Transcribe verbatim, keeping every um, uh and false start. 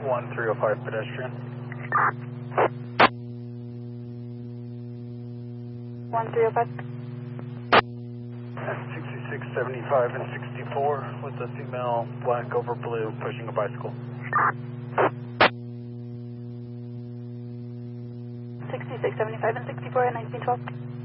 one three oh five pedestrian. one three oh five. sixty-six, seventy-five, and sixty-four with a female black over blue pushing a bicycle. sixty-six, seventy-five, and sixty-four at nineteen twelve.